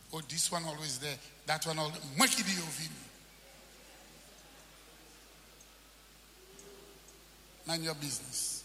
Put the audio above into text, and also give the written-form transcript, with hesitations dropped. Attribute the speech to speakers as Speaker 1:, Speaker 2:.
Speaker 1: Oh, this one always there. That one always. Makidi Ovini. Mind your business.